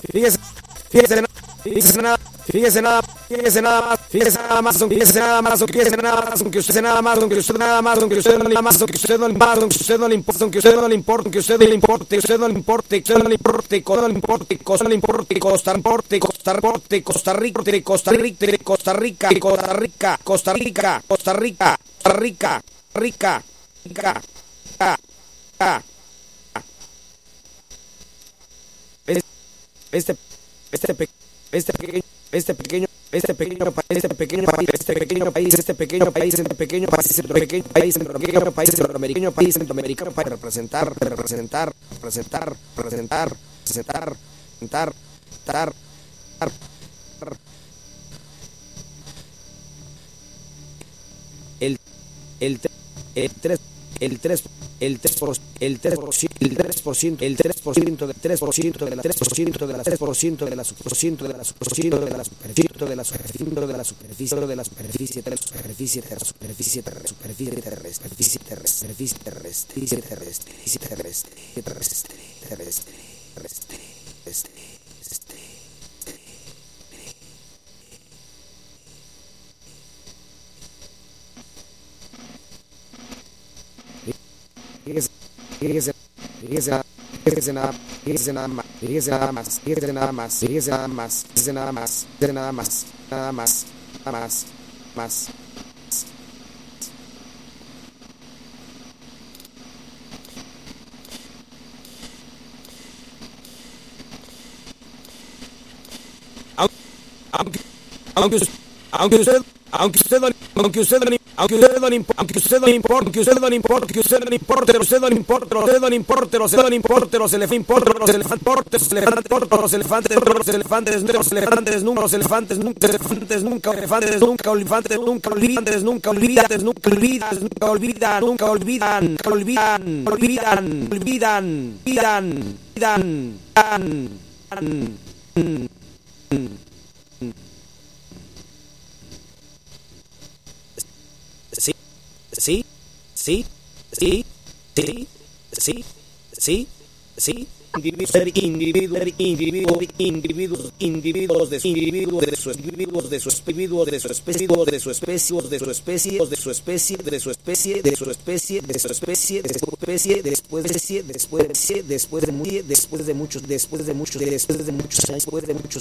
Fíjese, fíjese, fíjese nada, fíjese nada, fíjese nada más, fíjese nada más, fíjese nada más, fíjese nada más, aunque usted nada más, aunque usted nada más, aunque usted no le más, aunque usted no le más, aunque usted no le importa, aunque usted no le importa, aunque usted no le importe, usted no le importe, usted no le importe, no le importe, no le importe, Costa Rica, Costa Rica, Costa Rica, Costa Rica, Costa Rica, Costa Rica, Costa Rica, Costa Rica, Rica, Rica, este pequeño país centroamericano para representar el 3% de la superficie terrestre. Fíjese nada más. Aunque usted no importe los individuos de su especie, después de muchos